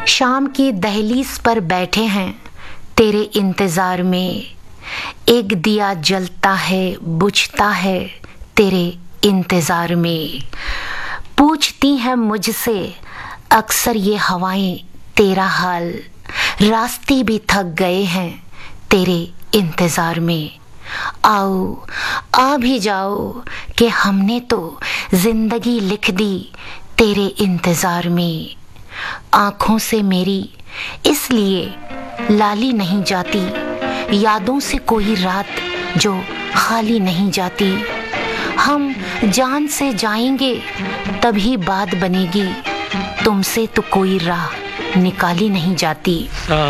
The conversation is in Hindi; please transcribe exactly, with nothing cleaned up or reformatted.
शाम की दहलीज पर बैठे हैं तेरे इंतजार में, एक दिया जलता है बुझता है तेरे इंतजार में। पूछती हैं मुझसे अक्सर ये हवाएं तेरा हाल, रास्ते भी थक गए हैं तेरे इंतजार में। आओ आ भी जाओ कि हमने तो जिंदगी लिख दी तेरे इंतजार में। आँखों से मेरी इसलिए लाली नहीं जाती, यादों से कोई रात जो खाली नहीं जाती। हम जान से जाएंगे तभी बात बनेगी, तुमसे तो कोई राह निकाली नहीं जाती।